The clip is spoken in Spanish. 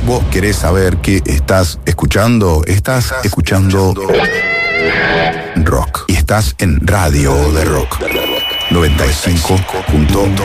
vos querés saber qué estás escuchando, estás escuchando rock. Y estás en Radio de Rock 95.1.